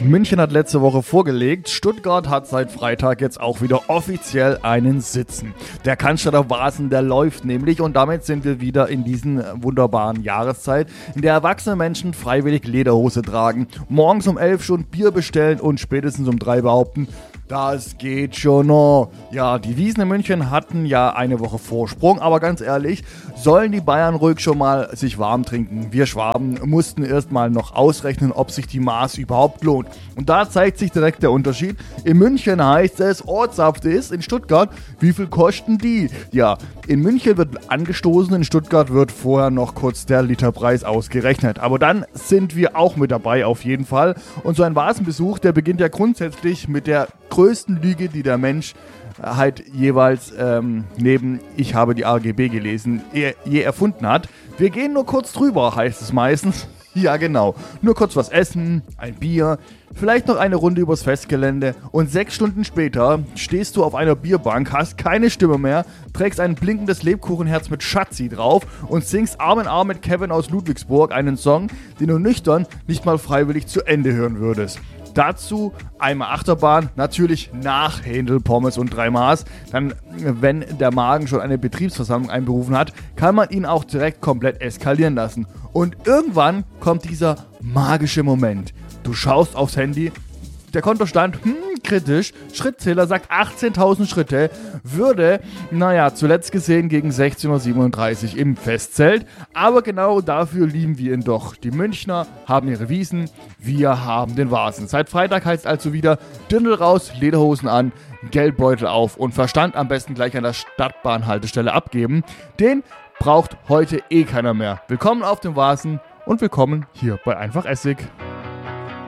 München hat letzte Woche vorgelegt, Stuttgart hat seit Freitag jetzt auch wieder offiziell einen Sitzen. Der Cannstatter Wasen, der läuft nämlich und damit sind wir wieder in diesen wunderbaren Jahreszeit, in der erwachsene Menschen freiwillig Lederhose tragen, morgens um 11 schon Bier bestellen und spätestens um 3 behaupten, das geht schon noch. Ja, die Wiesn in München hatten ja eine Woche Vorsprung, aber ganz ehrlich, sollen die Bayern ruhig schon mal sich warm trinken. Wir Schwaben mussten erstmal noch ausrechnen, ob sich die Maß überhaupt lohnt. Und da zeigt sich direkt der Unterschied. In München heißt es, Ortssaft ist, in Stuttgart, wie viel kosten die? Ja, in München wird angestoßen, in Stuttgart wird vorher noch kurz der Literpreis ausgerechnet. Aber dann sind wir auch mit dabei auf jeden Fall. Und so ein Vasenbesuch, der beginnt ja grundsätzlich mit der größten Lüge, die der Mensch halt jeweils neben ich habe die AGB gelesen, je erfunden hat. Wir gehen nur kurz drüber, heißt es meistens. Ja genau, nur kurz was essen, ein Bier, vielleicht noch eine Runde übers Festgelände und 6 Stunden später stehst du auf einer Bierbank, hast keine Stimme mehr, trägst ein blinkendes Lebkuchenherz mit Schatzi drauf und singst Arm in Arm mit Kevin aus Ludwigsburg einen Song, den du nüchtern nicht mal freiwillig zu Ende hören würdest. Dazu einmal Achterbahn, natürlich nach Händel, Pommes und 3 Maß. Dann, wenn der Magen schon eine Betriebsversammlung einberufen hat, kann man ihn auch direkt komplett eskalieren lassen. Und irgendwann kommt dieser magische Moment. Du schaust aufs Handy, der Kontostand, kritisch, Schrittzähler sagt 18.000 Schritte, würde, zuletzt gesehen gegen 16:37 Uhr im Festzelt, aber genau dafür lieben wir ihn doch. Die Münchner haben ihre Wiesn, wir haben den Vasen. Seit Freitag heißt also wieder Dirndl raus, Lederhosen an, Geldbeutel auf und Verstand am besten gleich an der Stadtbahnhaltestelle abgeben. Den braucht heute keiner mehr. Willkommen auf dem Vasen und willkommen hier bei Einfach Essig.